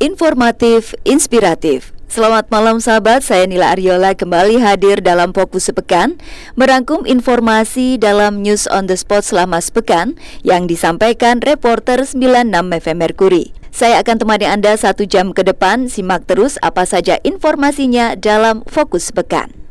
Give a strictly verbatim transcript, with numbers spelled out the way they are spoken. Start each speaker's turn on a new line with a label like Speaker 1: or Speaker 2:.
Speaker 1: informatif, inspiratif. Selamat malam sahabat, saya Nila Ariola kembali hadir dalam Fokus Sepekan, merangkum informasi dalam News on the Spot selama sepekan yang disampaikan reporter sembilan puluh enam F M Merkuri. Saya akan temani Anda satu jam ke depan, simak terus apa saja informasinya dalam Fokus Sepekan.